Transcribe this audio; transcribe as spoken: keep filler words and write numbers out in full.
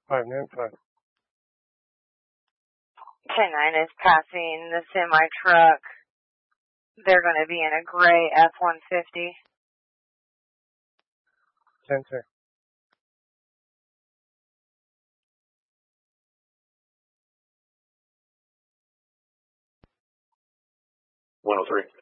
five nine five. ten nine is passing the semi-truck. They're going to be in a gray F one fifty. ten ten. one oh three.